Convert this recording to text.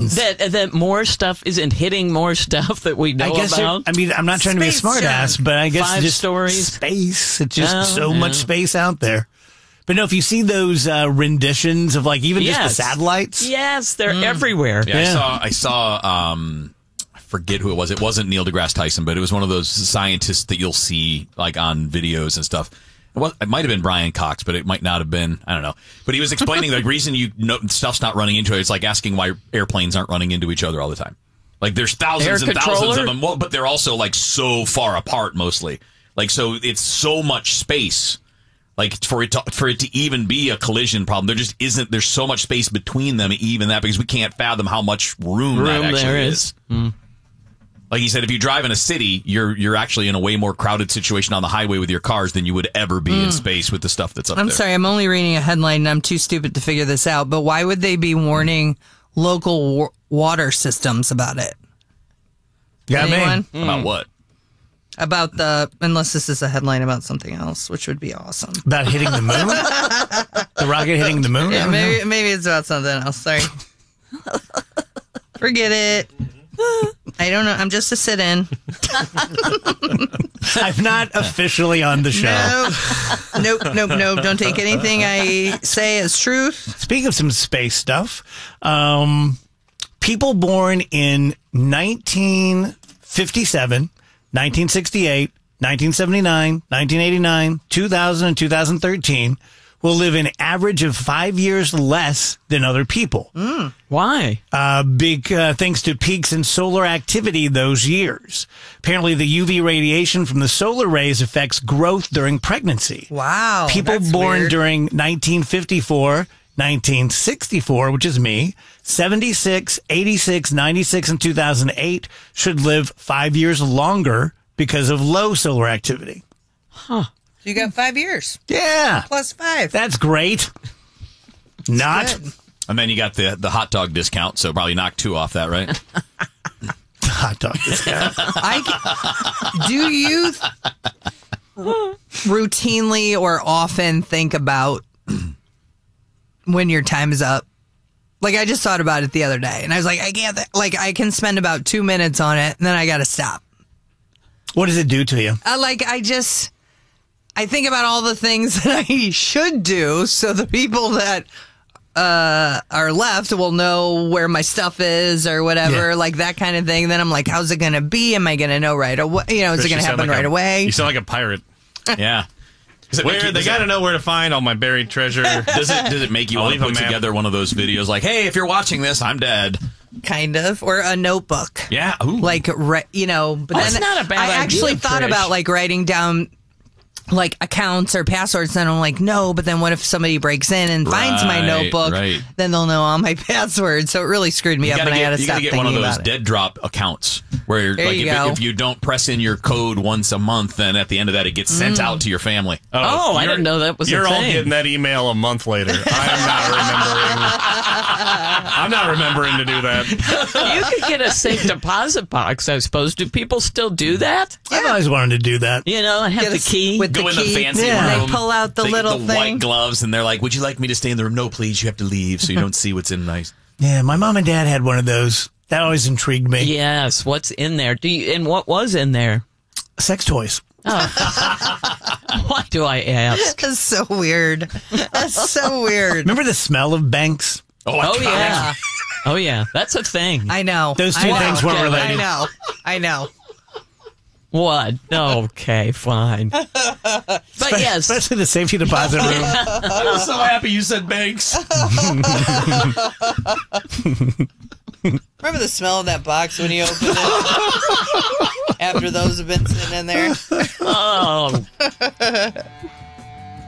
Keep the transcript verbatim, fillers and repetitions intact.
happens. That that more stuff isn't hitting more stuff that we know I guess about. I mean, I'm not trying Space to be a smartass, junk. but I guess Five just stories. space. It's just Oh, so yeah. much space out there. But no, if you see those uh, renditions of like even Yes. just the satellites, Yes, they're everywhere. Yeah, Yeah. I saw. I saw. Um, I forget who it was. It wasn't Neil deGrasse Tyson, but it was one of those scientists that you'll see like on videos and stuff. It, was, it might have been Brian Cox, but it might not have been. I don't know. But he was explaining the reason you know, stuff's not running into it. It's like asking why airplanes aren't running into each other all the time. Like there's thousands Air and thousands controller? of them, well, but they're also like so far apart mostly. Like so, it's so much space. Like for it to, for it to even be a collision problem, there just isn't. There's so much space between them, even that because we can't fathom how much room, Room that actually there is. is. Mm. Like he said, if you drive in a city, you're you're actually in a way more crowded situation on the highway with your cars than you would ever be in space with the stuff that's up I'm there. sorry, I'm only reading a headline and I'm too stupid to figure this out, but why would they be warning local wa- water systems about it? got me. Anyone? About what? About the, unless this is a headline about something else, which would be awesome. About hitting the moon, the rocket hitting the moon. I Yeah, don't know. maybe maybe it's about something else. Sorry. Forget it. I don't know. I'm just a sit-in. I'm not officially on the show. Nope. Nope, nope, nope. Don't take anything I say as truth. Speaking of some space stuff, um, people born in nineteen fifty-seven, nineteen sixty-eight, nineteen seventy-nine, nineteen eighty-nine, two thousand, and two thousand thirteen will live an average of five years less than other people. Why? Uh, big uh, thanks to peaks in solar activity those years. Apparently, the U V radiation from the solar rays affects growth during pregnancy. Wow. People that's born weird. during nineteen fifty-four, nineteen sixty-four, which is me, seventy-six, eighty-six, ninety-six, and two thousand eight should live five years longer because of low solar activity. You got five years. Yeah, Plus five. that's great. Not Good. And then you got the the hot dog discount, so probably knock two off that, right? hot dog discount. I, do you routinely or often think about when your time is up? Like, I just thought about it the other day, and I was like, I can't, th- like, I can spend about two minutes on it, and then I got to stop. What does it do to you? I, like, I just, I think about all the things that I should do so the people that uh, are left will know where my stuff is or whatever, Yeah. like that kind of thing. Then I'm like, how's it going to be? Am I going to know right away? You know, is it Chris, going you to sound happen like right a- away? You sound like a pirate. Yeah. Does it make Where you- they does got to it- know where to find all my buried treasure. Does it does it make you I'll want to leave a put map. together one of those videos like, hey, if you're watching this, I'm dead? Kind of, or a notebook. Yeah. Ooh. Like, re- you know, but That's then not a bad I idea, actually thought Trish. about like writing down like accounts or passwords. And I'm like, no, but then what if somebody breaks in and finds my Right, notebook? right. Then they'll know all my passwords. So it really screwed me You up, gotta and I get, got to you stop gotta get thinking one of those about it. dead drop accounts where There like you if, go. it, if you don't press in your code once a month, then at the end of that it gets sent Mm. out to your family. Oh, I you're- didn't know that was a You're all thing. getting that email a month later. I'm not remembering. I'm not remembering to do that. You could get a safe deposit box, I suppose. Do people still do that? I've always wanted to do that. You know, and have Get the a- key. with Go the in key. the fancy Yeah. room. They pull out the they- little the thing. white gloves, and they're like, "Would you like me to stay in the room?" No, please. You have to leave so you don't see what's in nice. Yeah, my mom and dad had one of those. That always intrigued me. Yes, what's in there? Do you, and what was in there? Sex toys. Why do I ask? That's so weird. That's so weird. Remember the smell of banks? Oh, my Oh God. yeah, oh yeah, that's a thing. I know. Those two I know. things weren't Okay, related. I know. I know. What? Okay, fine. But yes, Especially the safety deposit room. I was so happy you said banks. Remember the smell of that box when you opened it? After those have been sitting in there? oh,